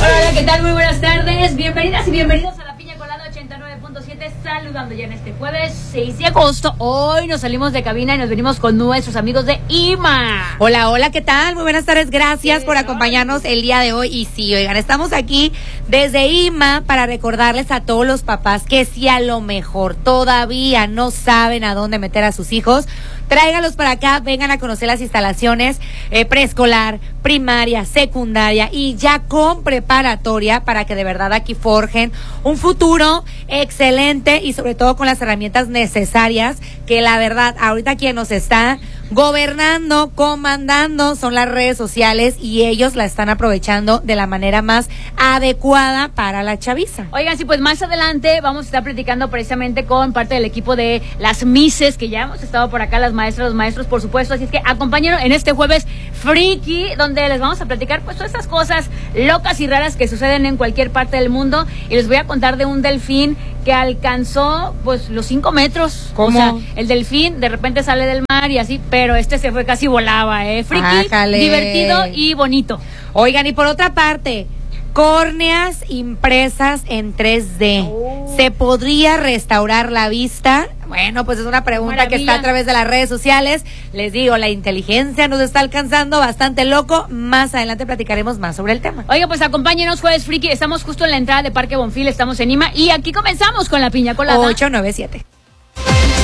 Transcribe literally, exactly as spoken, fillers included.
Hola, ¿qué tal? Muy buenas tardes. Bienvenidas y bienvenidos a La Piña Colada ochenta y nueve punto siete. Saludando ya en este jueves seis de agosto. Hoy nos salimos de cabina y nos venimos con nuestros amigos de I M A. Hola, hola, ¿qué tal? Muy buenas tardes. Gracias por acompañarnos el día de hoy. Y sí, oigan, estamos aquí desde I M A para recordarles a todos los papás que si a lo mejor todavía no saben a dónde meter a sus hijos, tráiganlos para acá, vengan a conocer las instalaciones eh, preescolar, primaria, secundaria y ya con preparatoria para que de verdad aquí forjen un futuro excelente y sobre todo con las herramientas necesarias que la verdad ahorita quien nos está gobernando, comandando son las redes sociales y ellos la están aprovechando de la manera más adecuada para la chaviza. Oigan, sí, pues más adelante vamos a estar platicando precisamente con parte del equipo de las Mises, que ya hemos estado por acá, las maestras, los maestros, por supuesto, así es que acompáñenos en este jueves friki, donde les vamos a platicar pues todas estas cosas locas y raras que suceden en cualquier parte del mundo, y les voy a contar de un delfín que alcanzó pues los cinco metros. ¿Cómo? O sea, el delfín de repente sale del mar y así, pero este se fue casi volaba, eh, friki, Ájale. divertido y bonito. Oigan, y por otra parte, córneas impresas en tres D. Oh. ¿Se podría restaurar la vista? Bueno, pues es una pregunta Maravilla. que está a través de las redes sociales. Les digo, la inteligencia nos está alcanzando bastante loco. Más adelante platicaremos más sobre el tema. Oiga, pues acompáñenos, Jueves Friki. Estamos justo en la entrada de Parque Bonfil, estamos en I M A y aquí comenzamos con La Piña Colada. ocho nueve siete.